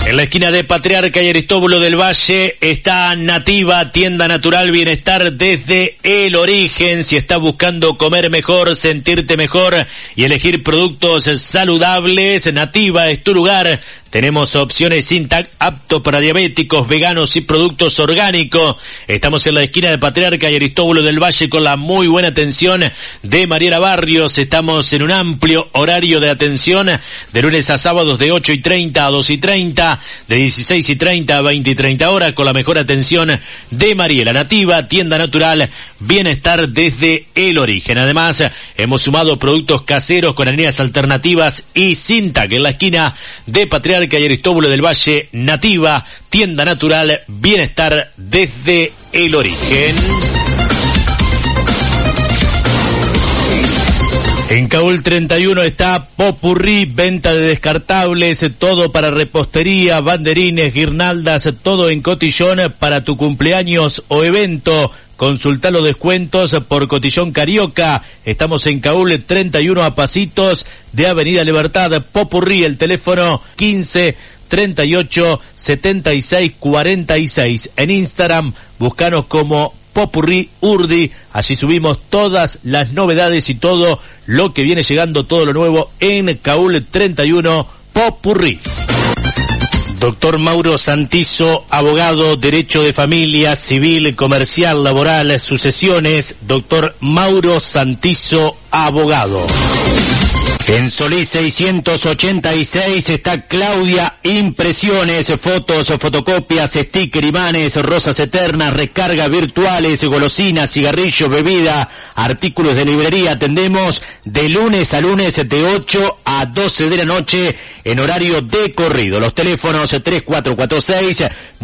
En la esquina de Patriarca y Aristóbulo del Valle está Nativa, tienda natural bienestar desde el origen. Si estás buscando comer mejor, sentirte mejor y elegir productos saludables, Nativa es tu lugar. Tenemos opciones Sintac apto para diabéticos, veganos y productos orgánicos. Estamos en la esquina de Patriarca y Aristóbulo del Valle con la muy buena atención de Mariela Barrios. Estamos en un amplio horario de atención de lunes a sábados de 8:30 a 2:30, de 16:30 a 20:30 horas con la mejor atención de Mariela. Nativa, tienda natural, bienestar desde el origen. Además, hemos sumado productos caseros con harinas alternativas y Sintac en la esquina de Patriarca y Aristóbulo del Valle. Nativa, tienda natural, bienestar desde el origen. En Caúl 31 está Popurrí, venta de descartables, todo para repostería, banderines, guirnaldas, todo en cotillón para tu cumpleaños o evento. Consulta los descuentos por Cotillón Carioca. Estamos en Caúl 31 a pasitos de Avenida Libertad. Popurrí, el teléfono 15 38 76 46. En Instagram, búscanos como Popurrí Urdi. Allí subimos todas las novedades y todo lo que viene llegando, todo lo nuevo en Caúl 31 Popurrí. Doctor Mauro Santiso, abogado, derecho de familia, civil, comercial, laboral, sucesiones. Doctor Mauro Santiso, abogado. En Solís 686 está Claudia Impresiones, fotos, fotocopias, sticker, imanes, rosas eternas, recargas virtuales, golosinas, cigarrillos, bebida, artículos de librería. Atendemos de lunes a lunes de 8 a 12 de la noche en horario de corrido. Los teléfonos 3446